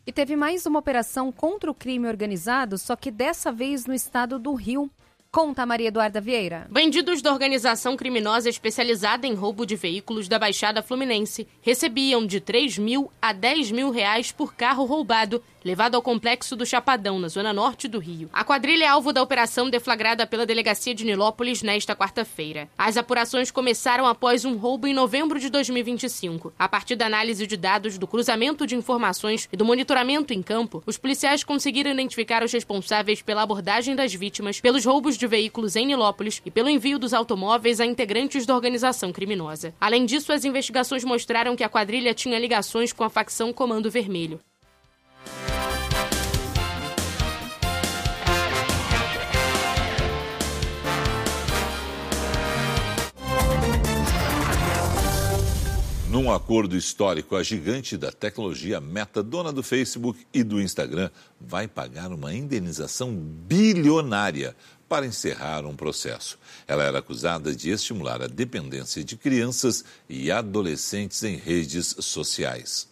E teve mais uma operação contra o crime organizado, só que dessa vez no estado do Rio. Conta, Maria Eduarda Vieira. Bandidos da organização criminosa especializada em roubo de veículos da Baixada Fluminense recebiam de 3 mil a 10 mil reais por carro roubado, levado ao complexo do Chapadão, na zona norte do Rio. A quadrilha é alvo da operação deflagrada pela Delegacia de Nilópolis nesta quarta-feira. As apurações começaram após um roubo em novembro de 2025. A partir da análise de dados, do cruzamento de informações e do monitoramento em campo, os policiais conseguiram identificar os responsáveis pela abordagem das vítimas, pelos roubos de veículos em Nilópolis e pelo envio dos automóveis a integrantes da organização criminosa. Além disso, as investigações mostraram que a quadrilha tinha ligações com a facção Comando Vermelho. Num acordo histórico, a gigante da tecnologia Meta, dona do Facebook e do Instagram, vai pagar uma indenização bilionária para encerrar um processo. Ela era acusada de estimular a dependência de crianças e adolescentes em redes sociais.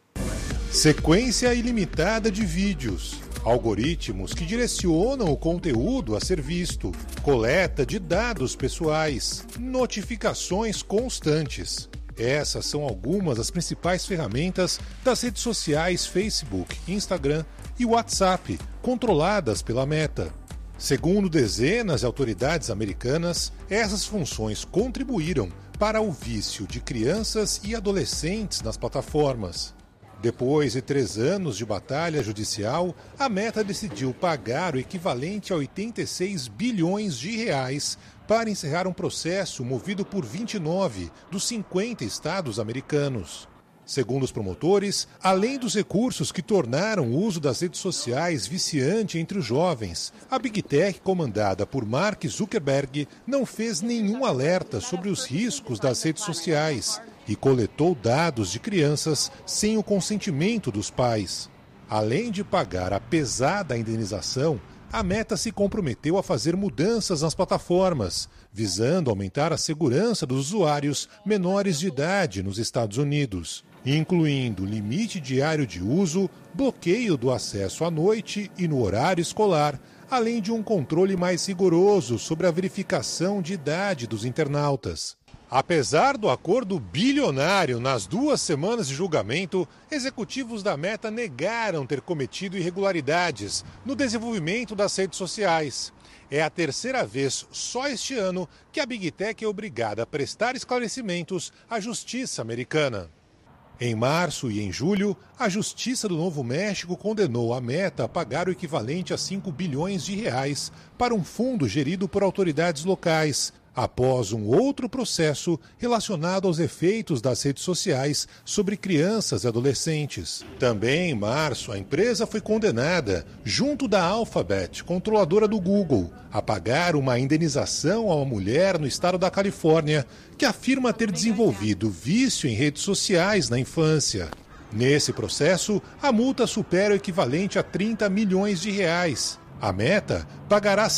Sequência ilimitada de vídeos, algoritmos que direcionam o conteúdo a ser visto, coleta de dados pessoais, notificações constantes. Essas são algumas das principais ferramentas das redes sociais Facebook, Instagram e WhatsApp, controladas pela Meta. Segundo dezenas de autoridades americanas, essas funções contribuíram para o vício de crianças e adolescentes nas plataformas. Depois de 3 anos de batalha judicial, a Meta decidiu pagar o equivalente a 86 bilhões de reais para encerrar um processo movido por 29 dos 50 estados americanos. Segundo os promotores, além dos recursos que tornaram o uso das redes sociais viciante entre os jovens, a Big Tech, comandada por Mark Zuckerberg, não fez nenhum alerta sobre os riscos das redes sociais e coletou dados de crianças sem o consentimento dos pais. Além de pagar a pesada indenização, a Meta se comprometeu a fazer mudanças nas plataformas, visando aumentar a segurança dos usuários menores de idade nos Estados Unidos, incluindo limite diário de uso, bloqueio do acesso à noite e no horário escolar, além de um controle mais rigoroso sobre a verificação de idade dos internautas. Apesar do acordo bilionário nas 2 semanas de julgamento, executivos da Meta negaram ter cometido irregularidades no desenvolvimento das redes sociais. É a 3ª vez só este ano que a Big Tech é obrigada a prestar esclarecimentos à justiça americana. Em março e em julho, a Justiça do Novo México condenou a Meta a pagar o equivalente a 5 bilhões de reais para um fundo gerido por autoridades locais, após um outro processo relacionado aos efeitos das redes sociais sobre crianças e adolescentes. Também em março, a empresa foi condenada, junto da Alphabet, controladora do Google, a pagar uma indenização a uma mulher no estado da Califórnia, que afirma ter desenvolvido vício em redes sociais na infância. Nesse processo, a multa supera o equivalente a 30 milhões de reais. A Meta pagará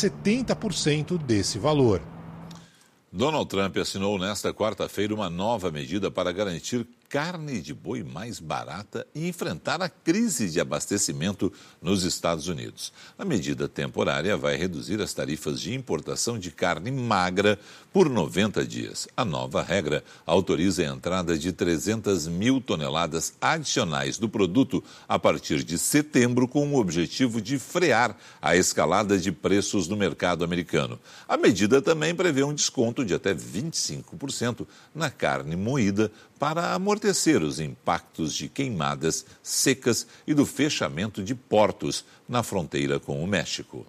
70% desse valor. Donald Trump assinou nesta quarta-feira uma nova medida para garantir carne de boi mais barata e enfrentar a crise de abastecimento nos Estados Unidos. A medida temporária vai reduzir as tarifas de importação de carne magra por 90 dias. A nova regra autoriza a entrada de 300 mil toneladas adicionais do produto a partir de setembro, com o objetivo de frear a escalada de preços no mercado americano. A medida também prevê um desconto de até 25% na carne moída para amortecer os impactos de queimadas secas e do fechamento de portos na fronteira com o México.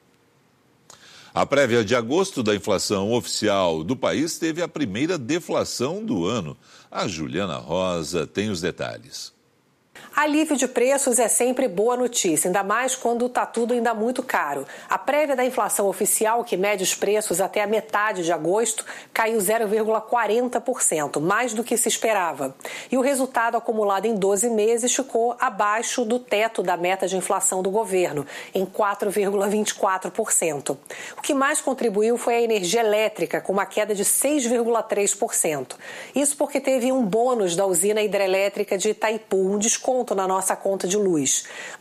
A prévia de agosto da inflação oficial do país teve a primeira deflação do ano. A Juliana Rosa tem os detalhes. Alívio de preços é sempre boa notícia, ainda mais quando está tudo ainda muito caro. A prévia da inflação oficial, que mede os preços até a metade de agosto, caiu 0,40%, mais do que se esperava. E o resultado acumulado em 12 meses ficou abaixo do teto da meta de inflação do governo, em 4,24%. O que mais contribuiu foi a energia elétrica, com uma queda de 6,3%. Isso porque teve um bônus da usina hidrelétrica de Itaipu, um desconto na nossa conta de luz.